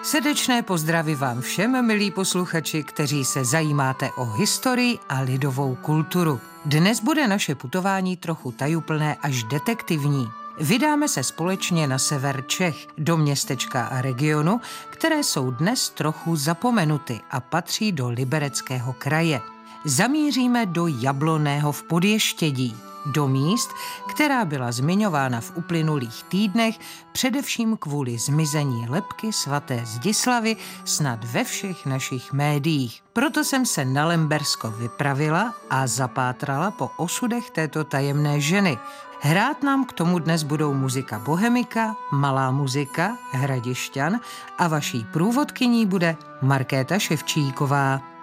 Srdečné pozdravy vám všem, milí posluchači, kteří se zajímáte o historii a lidovou kulturu. Dnes bude naše putování trochu tajuplné až detektivní. Vydáme se společně na sever Čech, do městečka a regionu, které jsou dnes trochu zapomenuty a patří do Libereckého kraje. Zamíříme do Jablonného v Podještědí, do míst, která byla zmiňována v uplynulých týdnech, především kvůli zmizení lebky svaté Zdislavy snad ve všech našich médiích. Proto jsem se na Lembersko vypravila a zapátrala po osudech této tajemné ženy. Hrát nám k tomu dnes budou muzika Bohemika, Malá muzika, Hradišťan a vaší průvodkyní bude Markéta Ševčíková.